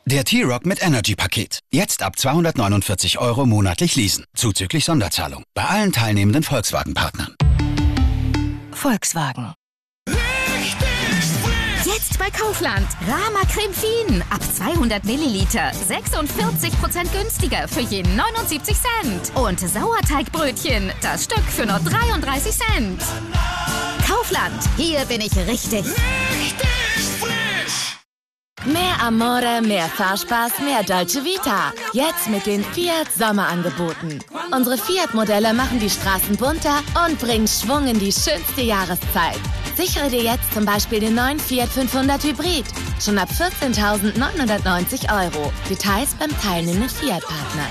Der T-Roc mit Energy-Paket. Jetzt ab 249 € monatlich leasen. Zuzüglich Sonderzahlung. Bei allen teilnehmenden Volkswagen-Partnern. Volkswagen. Jetzt bei Kaufland. Rama Creme Fien. Ab 200 Milliliter. 46% günstiger für je 79 Cent. Und Sauerteigbrötchen. Das Stück für nur 33 Cent. Kaufland. Hier bin ich richtig. Mehr Amore, mehr Fahrspaß, mehr Dolce Vita. Jetzt mit den Fiat Sommerangeboten. Unsere Fiat-Modelle machen die Straßen bunter und bringen Schwung in die schönste Jahreszeit. Sichere dir jetzt zum Beispiel den neuen Fiat 500 Hybrid. Schon ab 14.990 €. Details beim teilnehmenden Fiat-Partner.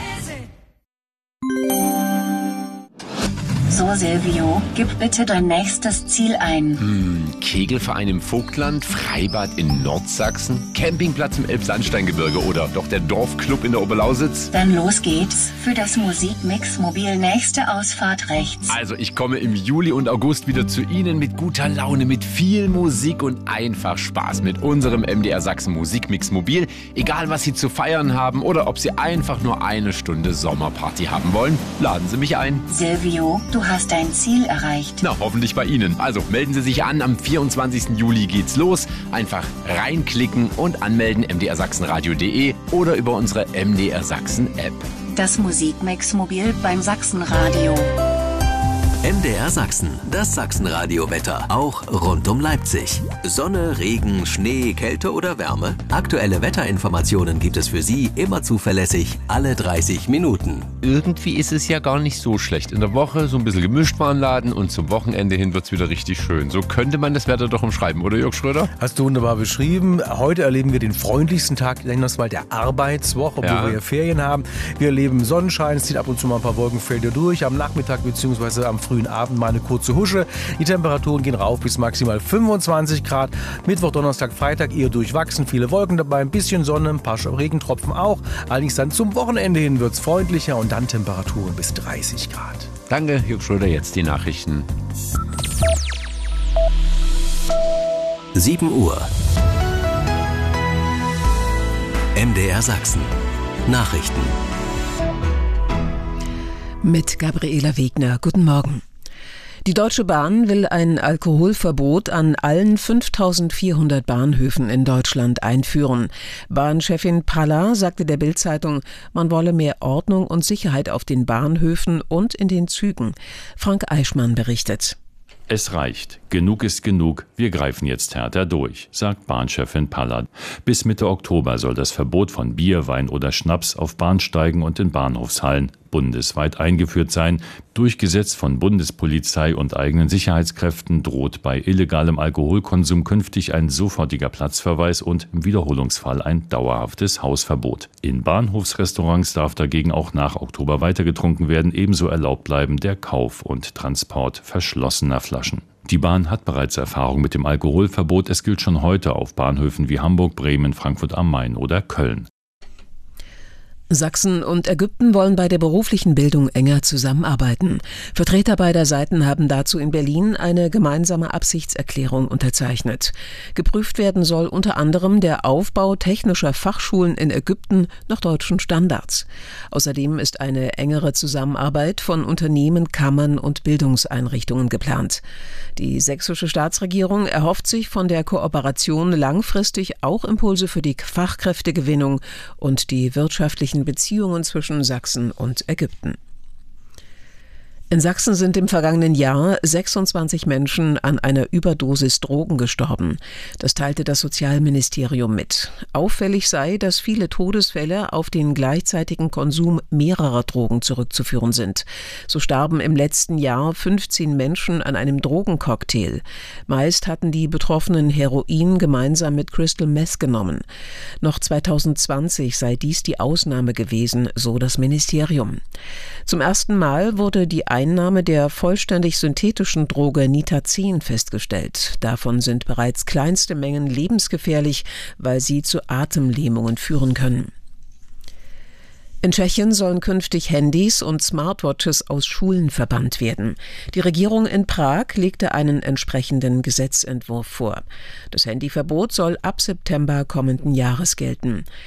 So, Silvio, gib bitte dein nächstes Ziel ein. Kegelverein im Vogtland, Freibad in Nordsachsen, Campingplatz im Elbsandsteingebirge oder doch der Dorfclub in der Oberlausitz? Dann los geht's. Für das Musikmix-Mobil nächste Ausfahrt rechts. Also ich komme im Juli und August wieder zu Ihnen mit guter Laune, mit viel Musik und einfach Spaß mit unserem MDR Sachsen Musikmix-Mobil. Egal, was Sie zu feiern haben oder ob Sie einfach nur eine Stunde Sommerparty haben wollen, laden Sie mich ein. Silvio, du hast dein Ziel erreicht. Na, hoffentlich bei Ihnen. Also melden Sie sich an, am 24. Juli geht's los. Einfach reinklicken und anmelden mdrsachsenradio.de oder über unsere MDR Sachsen App. Das Musikmix-Mobil beim Sachsenradio. MDR Sachsen, das Sachsenradio-Wetter, auch rund um Leipzig. Sonne, Regen, Schnee, Kälte oder Wärme? Aktuelle Wetterinformationen gibt es für Sie immer zuverlässig, alle 30 Minuten. Irgendwie ist es ja gar nicht so schlecht. In der Woche so ein bisschen Gemischtwarenladen und zum Wochenende hin wird's wieder richtig schön. So könnte man das Wetter doch umschreiben, oder Jörg Schröder? Hast du wunderbar beschrieben. Heute erleben wir den freundlichsten Tag, nennen wir es mal der Arbeitswoche, obwohl wir ja Ferien haben. Wir erleben Sonnenschein, es zieht ab und zu mal ein paar Wolkenfelder durch. Am Nachmittag bzw. am frühen Abend mal eine kurze Husche. Die Temperaturen gehen rauf bis maximal 25 Grad. Mittwoch, Donnerstag, Freitag eher durchwachsen. Viele Wolken dabei, ein bisschen Sonne, ein paar Regentropfen auch. Allerdings dann zum Wochenende hin wird es freundlicher und dann Temperaturen bis 30 Grad. Danke, Jörg Schröder. Jetzt die Nachrichten. 7 Uhr. MDR Sachsen. Nachrichten. Mit Gabriela Wegner. Guten Morgen. Die Deutsche Bahn will ein Alkoholverbot an allen 5.400 Bahnhöfen in Deutschland einführen. Bahnchefin Palla sagte der Bild-Zeitung, man wolle mehr Ordnung und Sicherheit auf den Bahnhöfen und in den Zügen. Frank Eichmann berichtet. Es reicht. Genug ist genug. Wir greifen jetzt härter durch, sagt Bahnchefin Palla. Bis Mitte Oktober soll das Verbot von Bier, Wein oder Schnaps auf Bahnsteigen und in Bahnhofshallen bundesweit eingeführt sein. Durchgesetzt von Bundespolizei und eigenen Sicherheitskräften droht bei illegalem Alkoholkonsum künftig ein sofortiger Platzverweis und im Wiederholungsfall ein dauerhaftes Hausverbot. In Bahnhofsrestaurants darf dagegen auch nach Oktober weitergetrunken werden. Ebenso erlaubt bleiben der Kauf und Transport verschlossener Flaschen. Die Bahn hat bereits Erfahrung mit dem Alkoholverbot. Es gilt schon heute auf Bahnhöfen wie Hamburg, Bremen, Frankfurt am Main oder Köln. Sachsen und Ägypten wollen bei der beruflichen Bildung enger zusammenarbeiten. Vertreter beider Seiten haben dazu in Berlin eine gemeinsame Absichtserklärung unterzeichnet. Geprüft werden soll unter anderem der Aufbau technischer Fachschulen in Ägypten nach deutschen Standards. Außerdem ist eine engere Zusammenarbeit von Unternehmen, Kammern und Bildungseinrichtungen geplant. Die sächsische Staatsregierung erhofft sich von der Kooperation langfristig auch Impulse für die Fachkräftegewinnung und die wirtschaftlichen Beziehungen zwischen Sachsen und Ägypten. In Sachsen sind im vergangenen Jahr 26 Menschen an einer Überdosis Drogen gestorben. Das teilte das Sozialministerium mit. Auffällig sei, dass viele Todesfälle auf den gleichzeitigen Konsum mehrerer Drogen zurückzuführen sind. So starben im letzten Jahr 15 Menschen an einem Drogencocktail. Meist hatten die Betroffenen Heroin gemeinsam mit Crystal Meth genommen. Noch 2020 sei dies die Ausnahme gewesen, so das Ministerium. Zum ersten Mal wurde die Einnahme der vollständig synthetischen Droge Nitazin festgestellt. Davon sind bereits kleinste Mengen lebensgefährlich, weil sie zu Atemlähmungen führen können. In Tschechien sollen künftig Handys und Smartwatches aus Schulen verbannt werden. Die Regierung in Prag legte einen entsprechenden Gesetzentwurf vor. Das Handyverbot soll ab September kommenden Jahres gelten.